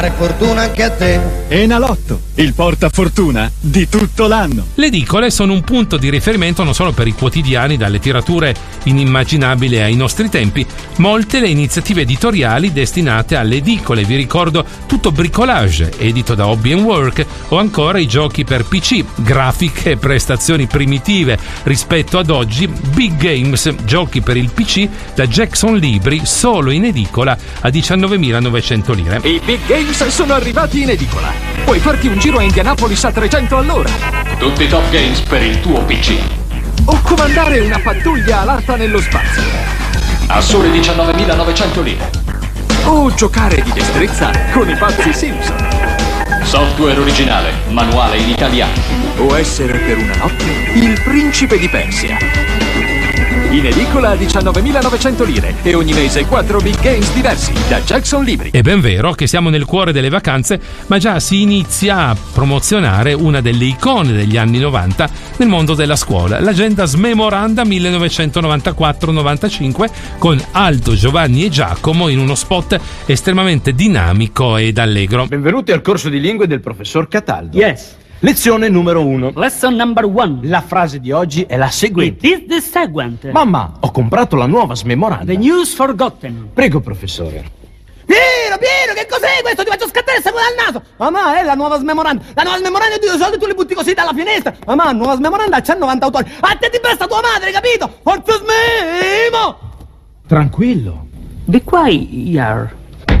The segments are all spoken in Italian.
Fortuna anche a te. Enalotto, il portafortuna di tutto l'anno. Le edicole sono un punto di riferimento non solo per i quotidiani, dalle tirature inimmaginabili ai nostri tempi, molte le iniziative editoriali destinate alle edicole. Vi ricordo Tutto Bricolage, edito da Hobby & Work, o ancora i giochi per PC, grafiche e prestazioni primitive rispetto ad oggi, Big Games, giochi per il PC da Jackson Libri, solo in edicola a 19.900 lire. I Big Games sono arrivati in edicola. Puoi farti un giro a Indianapolis a 300 all'ora. Tutti top games per il tuo PC. O comandare una pattuglia alata nello spazio. A sole 19.900 lire. O giocare di destrezza con i pazzi Simpson. Software originale, manuale in italiano. O essere per una notte il principe di Persia. In edicola a 19.900 lire e ogni mese 4 Big Games diversi da Jackson Libri. È ben vero che siamo nel cuore delle vacanze, ma già si inizia a promozionare una delle icone degli anni 90 nel mondo della scuola, l'agenda Smemoranda 1994-95 con Aldo, Giovanni e Giacomo in uno spot estremamente dinamico ed allegro. Benvenuti al corso di lingue del professor Cataldo. Yes. Lezione numero 1. Lesson number 1. La frase di oggi è la seguente. It is the seguente. Mamma, ho comprato la nuova Smemoranda. The news forgotten. Prego, professore. Piero, che cos'è questo? Ti faccio scattare il sangue dal naso! Mamma, è la nuova Smemoranda! La nuova Smemoranda di 2 soldi tu li butti così dalla finestra! Mamma, nuova Smemoranda c'ha 90 autori! A te ti presta tua madre, capito? Forza Smemo! Tranquillo. Be quiet.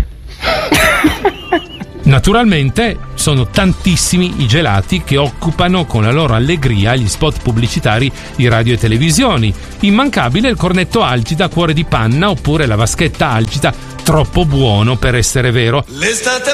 Naturalmente sono tantissimi i gelati che occupano con la loro allegria gli spot pubblicitari di radio e televisioni. Immancabile il cornetto Algida cuore di panna oppure la vaschetta Algida troppo buono per essere vero. L'estate